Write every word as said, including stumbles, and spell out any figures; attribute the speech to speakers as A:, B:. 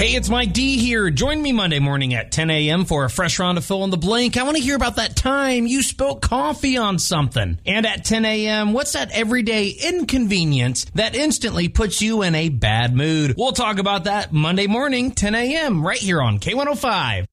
A: Hey, it's Mike D here. Join me Monday morning at ten a.m. for a fresh round of Fill in the Blank. I want to hear about that time you spilled coffee on something. And at ten a.m., what's that everyday inconvenience that instantly puts you in a bad mood? We'll talk about that Monday morning, ten a.m. right here on K one oh five.